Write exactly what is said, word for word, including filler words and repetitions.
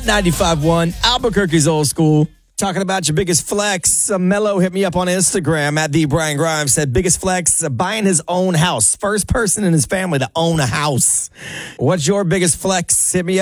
ninety-five point one, Albuquerque's old school. Talking about your biggest flex. Uh, Mello hit me up on Instagram at the Brian Grimes. Said biggest flex, uh, buying his own house. First person in his family to own a house. What's your biggest flex? Hit me up.